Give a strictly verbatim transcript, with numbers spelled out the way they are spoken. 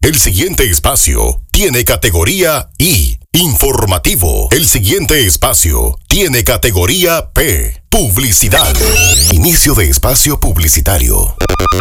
El siguiente espacio tiene categoría I, informativo. El siguiente espacio tiene categoría P, publicidad. Inicio de espacio publicitario.